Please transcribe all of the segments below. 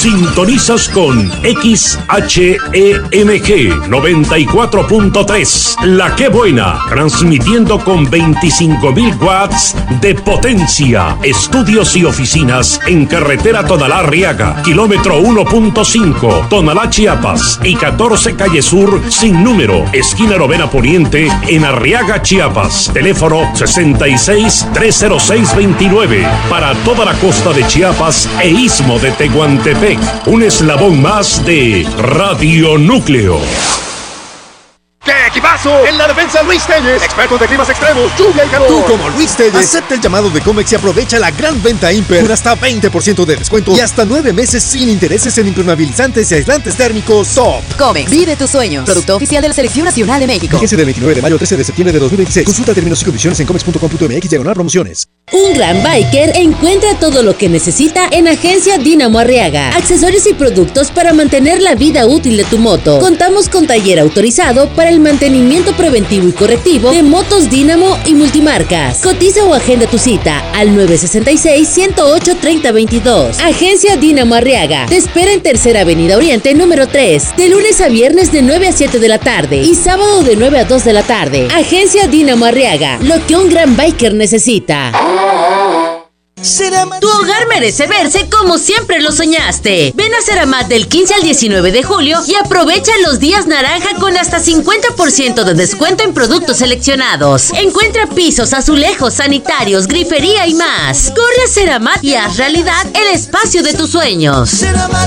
Sintonizas con XHEMG 94.3, La Que Buena, transmitiendo con 25.000 watts de potencia. Estudios y oficinas en carretera Tonalá-Arriaga, kilómetro 1.5, Tonalá, Chiapas, y 14 Calle Sur, sin número, esquina Novena Poniente, en Arriaga, Chiapas. Teléfono 66-306-29, para toda la costa de Chiapas e istmo de Tehuantepec. Un eslabón más de Radio Núcleo. ¡Qué equipazo! En la defensa, Luis Telles, expertos de climas extremos, lluvia y calor. Tú, como Luis Telles, acepta el llamado de Comex y aprovecha la gran venta Imper con hasta 20% de descuento y hasta 9 meses sin intereses en impermeabilizantes y aislantes térmicos Top. Comex, vive tus sueños. Producto oficial de la Selección Nacional de México. Vigencia del 29 de mayo al 13 de septiembre de 2026. Consulta términos y condiciones en comex.com.mx/promociones. Un gran biker encuentra todo lo que necesita en Agencia Dínamo Arriaga. Accesorios y productos para mantener la vida útil de tu moto. Contamos con taller autorizado para el mantenimiento preventivo y correctivo de motos Dínamo y multimarcas. Cotiza o agenda tu cita al 966-108-3022. Agencia Dínamo Arriaga. Te espera en Tercera Avenida Oriente, número 3. De lunes a viernes de 9 a 7 de la tarde y sábado de 9 a 2 de la tarde. Agencia Dínamo Arriaga. Lo que un gran biker necesita. Tu hogar merece verse como siempre lo soñaste. Ven a Ceramat del 15 al 19 de julio y aprovecha los días naranja con hasta 50% de descuento en productos seleccionados. Encuentra pisos, azulejos, sanitarios, grifería y más. Corre a Ceramat y haz realidad el espacio de tus sueños.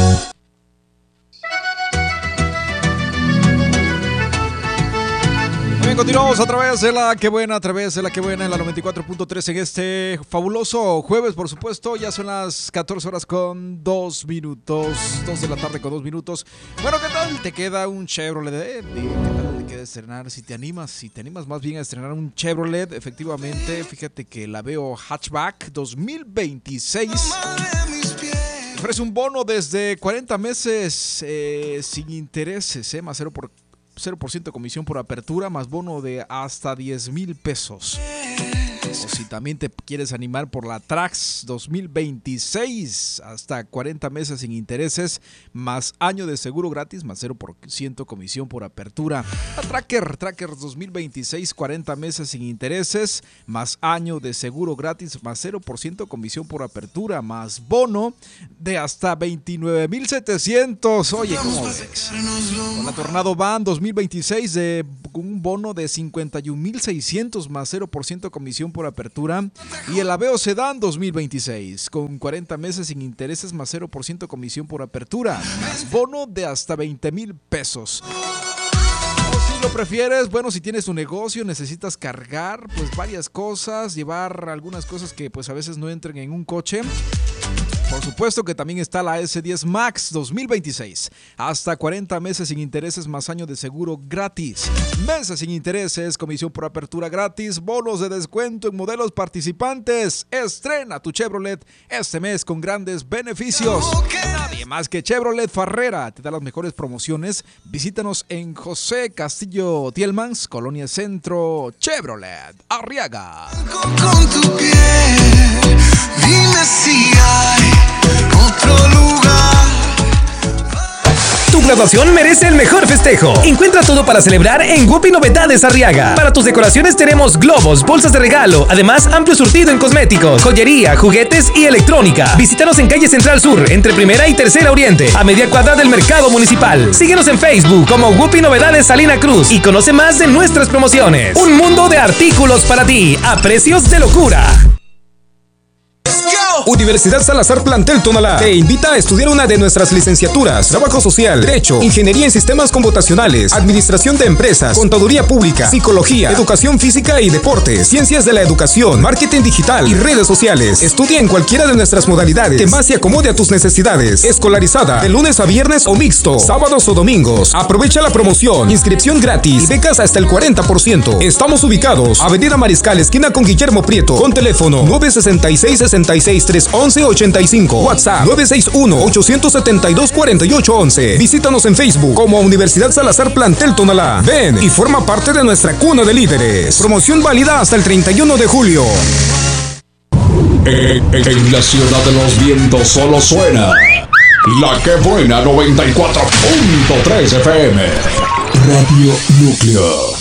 Continuamos a través de La Que Buena, en la 94.3 en este fabuloso jueves, por supuesto. Ya son las 14 horas con 2 minutos, 2 de la tarde con 2 minutos. Bueno, ¿qué tal te queda un Chevrolet? ¿Qué tal te queda estrenar? Si te animas más bien a estrenar un Chevrolet, efectivamente, fíjate que la veo hatchback 2026. Ofrece un bono desde 40 meses sin intereses, más 0% comisión por apertura, más bono de hasta 10,000 pesos. O si también te quieres animar por la Trax 2026, hasta 40 meses sin intereses, más año de seguro gratis, más 0% comisión por apertura. La Tracker 2026, 40 meses sin intereses, más año de seguro gratis, más 0% comisión por apertura, más bono de hasta 29,700. Oye, ¿cómo ves? Con la Tornado Van 2026, de un bono de 51,600, más 0% comisión por apertura, y el Aveo Sedán 2026 con 40 meses sin intereses, más 0% comisión por apertura, más bono de hasta 20,000 pesos. O si lo prefieres, bueno, si tienes tu negocio, necesitas cargar pues varias cosas, llevar algunas cosas que pues a veces no entren en un coche. Por supuesto que también está la S10 Max 2026. Hasta 40 meses sin intereses, más año de seguro gratis. Meses sin intereses, comisión por apertura gratis, bonos de descuento en modelos participantes. Estrena tu Chevrolet este mes con grandes beneficios. Nadie más que Chevrolet Farrera te da las mejores promociones. Visítanos en José Castillo Tielmans, Colonia Centro, Chevrolet Arriaga. Con tu piel, dime si hay otro lugar. Tu graduación merece el mejor festejo. Encuentra todo para celebrar en Gupi Novedades Arriaga. Para tus decoraciones tenemos globos, bolsas de regalo, además amplio surtido en cosméticos, joyería, juguetes y electrónica. Visítanos en calle Central Sur, entre Primera y Tercera Oriente, a media cuadra del Mercado Municipal. Síguenos en Facebook como Gupi Novedades Salina Cruz y conoce más de nuestras promociones. Un mundo de artículos para ti, a precios de locura. Universidad Salazar Plantel Tonalá te invita a estudiar una de nuestras licenciaturas: Trabajo Social, Derecho, Ingeniería en Sistemas Computacionales, Administración de Empresas, Contaduría Pública, Psicología, Educación Física y Deportes, Ciencias de la Educación, Marketing Digital y Redes Sociales. Estudia en cualquiera de nuestras modalidades que más se acomode a tus necesidades. Escolarizada de lunes a viernes o mixto, sábados o domingos. Aprovecha la promoción, inscripción gratis y becas hasta el 40%. Estamos ubicados Avenida Mariscal, esquina con Guillermo Prieto, con teléfono 966-66-311-85, WhatsApp 961-872-4811. Visítanos en Facebook como Universidad Salazar Plantel Tonalá. Ven y forma parte de nuestra cuna de líderes. Promoción válida hasta el 31 de julio. En la ciudad de los vientos solo suena La que buena 94.3 FM. Radio Núcleo.